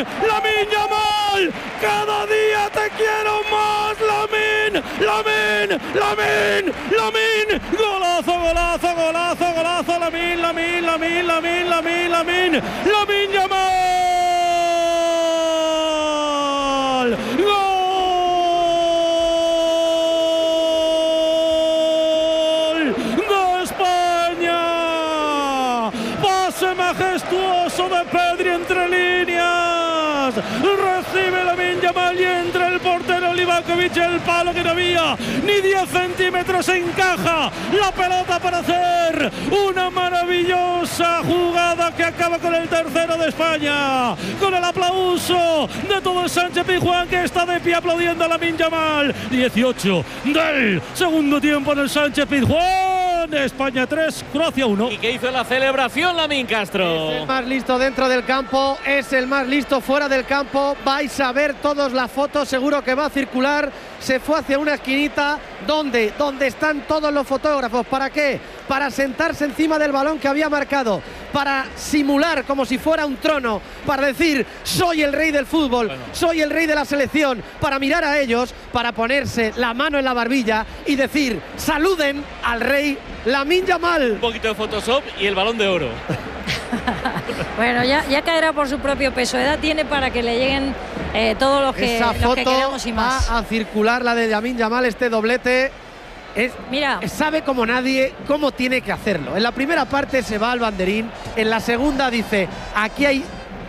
Lamine Yamal, cada día te quiero más, Lamine, Lamine, Lamine, Lamine, golazo, golazo, golazo, golazo, Lamine, Lamine, Lamine, Lamine, Lamine, Lamine, Lamine Yamal, gol de España, pase majestuoso de Pedri entre líneas, recibe Lamine Yamal y entre el portero Livakovic, el palo que no había ni 10 centímetros, encaja la pelota para hacer una maravillosa jugada que acaba con el tercero de España, con el aplauso de todo el Sánchez-Pizjuán, que está de pie aplaudiendo a Lamine Yamal. 18 del segundo tiempo en el Sánchez-Pizjuán. España 3, Croacia 1. ¿Y qué hizo la celebración Lamine Castro? Es el más listo dentro del campo, es el más listo fuera del campo. Vais a ver todos la foto, seguro que va a circular. Se fue hacia una esquinita donde están todos los fotógrafos. ¿Para qué? Para sentarse encima del balón que había marcado, para simular como si fuera un trono, para decir soy el rey del fútbol, soy el rey de la selección, para mirar a ellos, para ponerse la mano en la barbilla y decir saluden al rey Lamine Yamal. Un poquito de Photoshop y el Balón de Oro. Bueno, ya caerá por su propio peso. Edad tiene para que le lleguen todos los que queremos y más. Va a circular la de Lamine Yamal, este doblete. Mira, sabe como nadie cómo tiene que hacerlo. En la primera parte se va al banderín, en la segunda dice aquí hay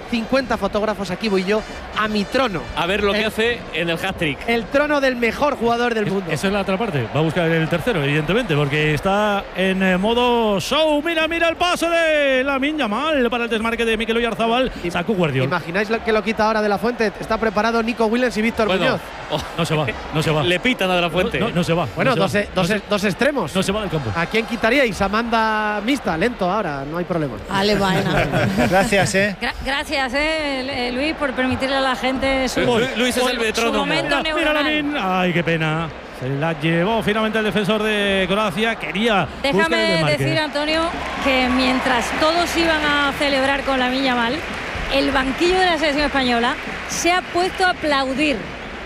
50 fotógrafos, aquí voy yo a mi trono. A ver lo que hace en el hat-trick. El trono del mejor jugador del mundo. Esa es la otra parte. Va a buscar el tercero, evidentemente, porque está en modo show. Mira el pase de Lamine Yamal para el desmarque de Mikel Oyarzabal. Sacó Guardiola. ¿Imagináis que lo quita ahora de la Fuente? Está preparado Nico Williams y Víctor Muñoz. No se va, no se va. Le pitan a de la Fuente. No se va. Bueno, no se dos extremos. No se va del campo. ¿A quién quitaríais? Amanda mixta, lento ahora, no hay problema. Ale, Baena. Gracias, gracias, Luis, por permitirle a la gente su Luis es el metrónomo. momento neuronal. Lamine. Ay, qué pena. Se la llevó finalmente el defensor de Croacia. Quería. Déjame decir, Antonio, que mientras todos iban a celebrar con Lamine Yamal, el banquillo de la selección española se ha puesto a aplaudir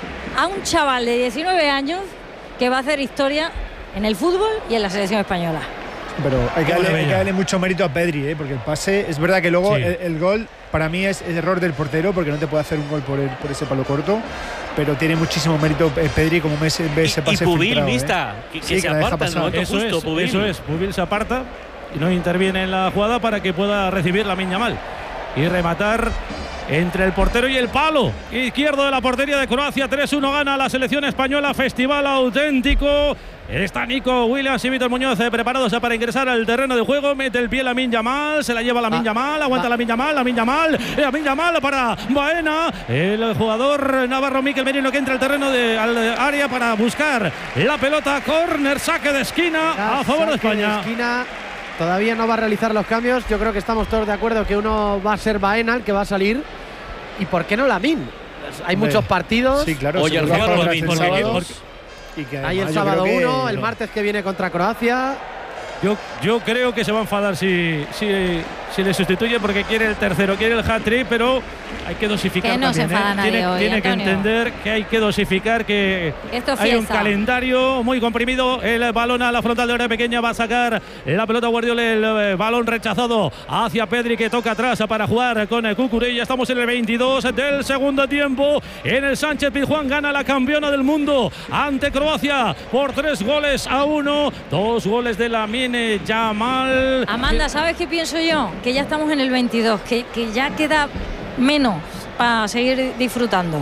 a un chaval de 19 años que va a hacer historia en el fútbol y en la selección española. Pero hay que darle mucho mérito a Pedri, porque el pase, es verdad que luego el gol para mí es error del portero, porque no te puede hacer un gol por ese palo corto, pero tiene muchísimo mérito Pedri como ve ese pase. Y Pubil, mixta, que se aparta en el momento justo. Eso es, Pubil se aparta y no interviene en la jugada para que pueda recibir Lamine Yamal y rematar entre el portero y el palo izquierdo de la portería de Croacia. 3-1 gana la selección española. Festival auténtico. Está Nico Williams y Víctor Muñoz preparados para ingresar al terreno de juego. Mete el pie Lamine Yamal, se la lleva Lamine Yamal, aguanta Lamine Yamal para Baena. El jugador navarro Mikel Merino que entra al terreno al área para buscar la pelota. Córner, saque de esquina a favor de España. Todavía no va a realizar los cambios. Yo creo que estamos todos de acuerdo que uno va a ser Baena el que va a salir. ¿Y por qué no Lamine? Hay muchos partidos. Sí, claro. Oye, hay el sábado 1, el martes que viene contra Croacia. Yo creo que se va a enfadar si le sustituye, porque quiere el tercero, quiere el hat-trick, pero hay que dosificar. Que no también, se enfada nadie hoy, tiene que Antonio. entender que hay que dosificar, que hay un calendario muy comprimido. El balón a la frontal de área pequeña, va a sacar la pelota Guardiola, el balón rechazado hacia Pedri, que toca atrás para jugar con Cucurella. Estamos en el 22 del segundo tiempo. En el Sánchez-Pizjuán gana la campeona del mundo ante Croacia por 3-1. 2 goles de Lamine Yamal. Amanda, ¿sabes qué pienso yo? Que ya estamos en el 22, que ya queda menos para seguir disfrutando.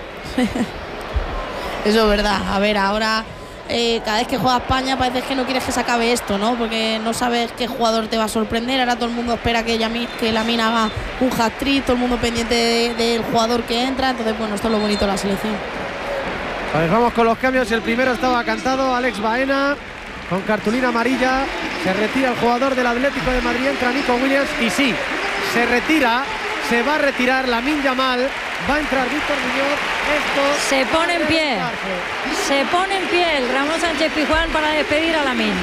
Eso es verdad. A ver, ahora cada vez que juega España parece que no quieres que se acabe esto, ¿no? Porque no sabes qué jugador te va a sorprender. Ahora todo el mundo espera que Lamine haga un hat-trick, todo el mundo pendiente del jugador que entra. Entonces, bueno, esto es lo bonito de la selección. Pues vamos con los cambios. El primero estaba cantado, Alex Baena con cartulina amarilla. Se retira el jugador del Atlético de Madrid, entra Nico Williams y sí, se va a retirar Lamine Yamal, va a entrar Víctor Muñoz. Esto se pone en pie el Ramón Sánchez-Pizjuán para despedir a Lamine.